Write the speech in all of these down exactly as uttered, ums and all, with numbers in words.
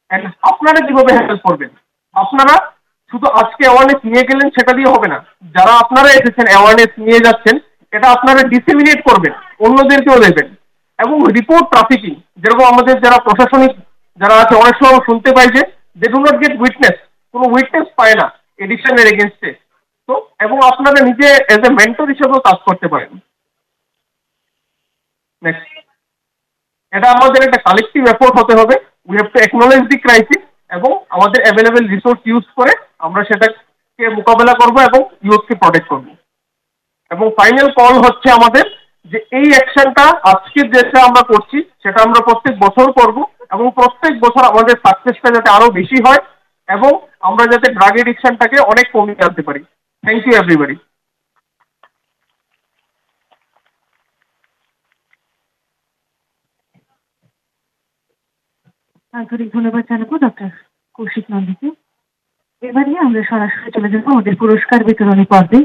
and আপনারা কিভাবে handle করবেন। আপনারা শুধু আজকে অ্যাওয়ারনেস নিয়ে গেলেন সেটা দিয়ে হবে না, যারা আপনারা এসেছেন অ্যাওয়ারনেস নিয়ে যাচ্ছেন এটা আপনারা ডিসেমিনেট করবেন, অন্যদেরকেও দেবেন। এবং রিপোর্ট ট্রাফিকিং, যেরকম আমাদের যারা প্রশাসনিক যারা আছে অনেক সময় শুনতে পাই যে they do not get witness, কোনো উইটনেস পায় না এডিকশনের এগেনস্টে। তো এবং আপনারা নিজে এজ এ মেন্টর হিসেবেও কাজ করতে পারেন। নেক্সট, এটা আমাদের একটা কালেকটিভ এফোর্ট হতে হবে। We have to acknowledge the crisis এবং আমাদের অ্যাভেলেবেল রিসোর্স ইউজ করে আমরা সেটাকে মোকাবেলা করব এবং ইউথকে প্রোটেক্ট করব। এবং ফাইনাল কল হচ্ছে আমাদের যে এই অ্যাকশনটা আজকে যেটা আমরা করছি সেটা আমরা প্রত্যেক বছর করব এবং প্রত্যেক বছর আমাদের সাকসেসটা যাতে আরো বেশি হয় এবং আমরা যাতে ড্রাগ এডিকশনটাকে অনেক কমিয়ে আনতে পারি। Thank you everybody. আন্তরিক ধন্যবাদ জানাবো ডক্টর কৌশিক নন্দীকে। এবারে আমরা সরাসরি চলে যাবো আমাদের পুরস্কার বিতরণী পর্বে।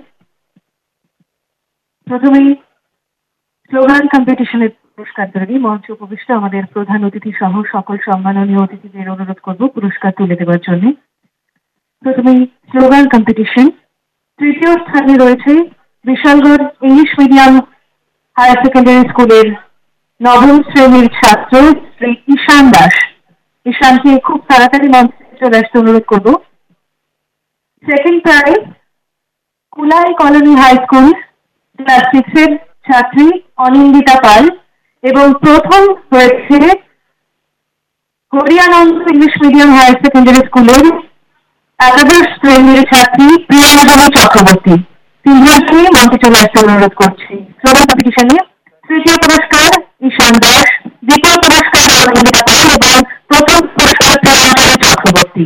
প্রথমেই স্লোগান কম্পিটিশনের পুরস্কার বিতরণী মঞ্চে উপবিষ্ট আমাদের প্রধান অতিথি সহ সকল সম্মাননীয় অতিথিদের অনুরোধ করব পুরস্কার তুলে দেওয়ার জন্য। প্রথমেই স্লোগান কম্পিটিশন। তৃতীয় স্থানে রয়েছে Bishalgarh English medium higher secondary স্কুলের নবম শ্রেণীর ছাত্র শ্রী ঈশান দাস। ঈশানকে খুব তাড়াতাড়ি মঞ্চে চলে আসতে অনুরোধ করব। Second prize Kulai colony high school class সিক্সের ছাত্রী অনিন্দিতা পাল এবং প্রথম হয়েছে হরিয়ানন্দ ইংলিশ মিডিয়াম হায়ার সেকেন্ডারি স্কুলের একাদশ শ্রেণীর ছাত্রী প্রিয়াঙ্গনা চক্রবর্তী। তিনজনকে মঞ্চে চলে আসতে অনুরোধ করছি। স্লোগান কম্পিটিশনে তৃতীয় পুরস্কার ঈশান দাস, দ্বিতীয় পুরস্কার অনিন্দিতা পাল এবং প্রথম পুরস্কার প্রিয়াঙ্গনা চক্রবর্তী।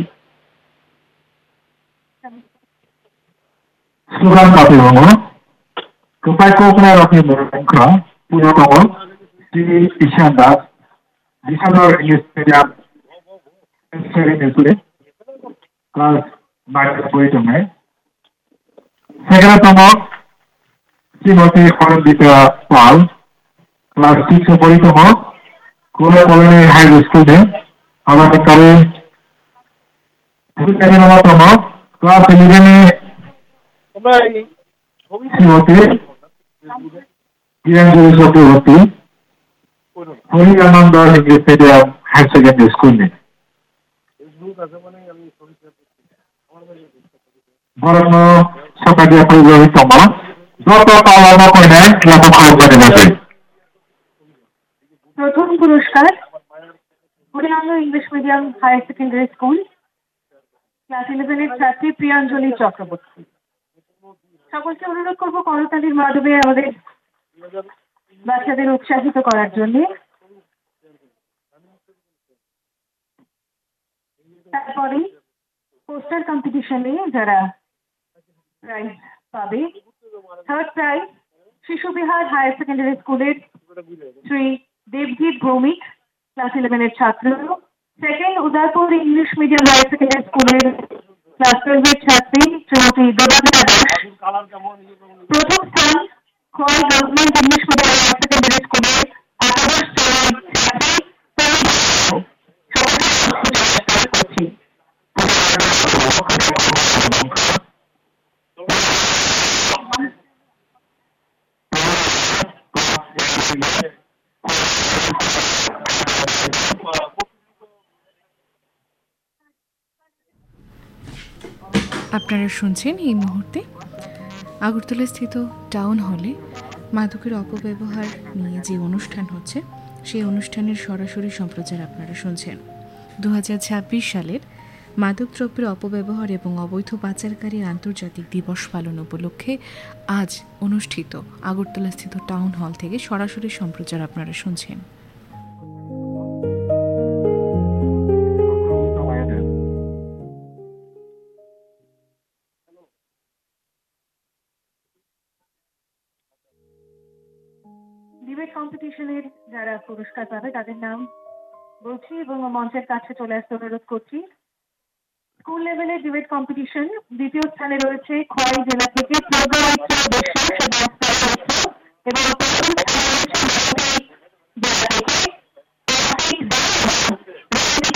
স্লোগান পাঠিয়ে Kepala Rafi Mereka, punya tongol di Isyanda, di sana English Media Seri Nesule, kelas baca poin cuma. Segera tongol, Timothy Korendika Paul, kelas tiga poin cuma, Kuala Koloni High School deh, awak kali, kita nama tongol, kelas sembilan ni, Timothy Priyanjali Chakraborty, হরিয়ানন্দ English medium higher secondary school নেই। বরণ সকালে পরিবাহিতম যত পাওয়া করে লাভ করে যাবে। প্রথম পুরস্কার হরিয়ানন্দ English medium higher secondary school class ইলেভেনের ছাত্রী প্রিয়াঞ্জলি চক্রবর্তী। সকলকে অনুরোধ করবো করতালির মাধ্যমে আমাদের বাচ্চাদের উৎসাহিত করার জন্য। তারপরে পোস্টার কম্পিটিশনে যারা প্রাইজ পাবে, থার্ড প্রাইজ শিশু বিহার হায়ার সেকেন্ডারি স্কুলের শ্রী দেবজিৎ ভৌমিক ক্লাস ইলেভেনের ছাত্র। Second Udaipur English medium higher secondary স্কুলের ক্লাস টুয়েলভের ছাত্রী শ্রীমতী দেবাঙ্গনা দাস। প্রথম স্থান Khowai government English medium higher secondary স্কুলের একাদশ শ্রেণীর ছাত্রী করছি। আপনারা শুনছেন এই মুহূর্তে আগরতলা স্থিত টাউন হলে মাদকের অপব্যবহার নিয়ে যে অনুষ্ঠান হচ্ছে সেই অনুষ্ঠানের সরাসরি সম্প্রচার আপনারা শুনছেন। দু হাজার ছাব্বিশ সালের মাদকদ্রব্যের অপব্যবহার এবং অবৈধ পাচারকারী আন্তর্জাতিক দিবস পালন উপলক্ষে আজ অনুষ্ঠিত আগরতলা স্থিত টাউন হল থেকে সরাসরি সম্প্রচার আপনারা শুনছেন। ডিবেট কম্পিটিশনের যারা পুরস্কার পাবে তাদের নাম বলছি এবং মঞ্চের কাছে চলে আসতে অনুরোধ করছি। স্কুল লেভেলের ডিবেট কম্পিটিশন দ্বিতীয় স্থানে রয়েছে খোয়াই জেলা থেকে এবং